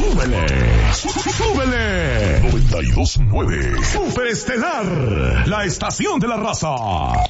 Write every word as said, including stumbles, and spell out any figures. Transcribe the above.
¡Súbele! ¡Súbele! noventa y dos punto nueve Superestelar, la estación de la raza.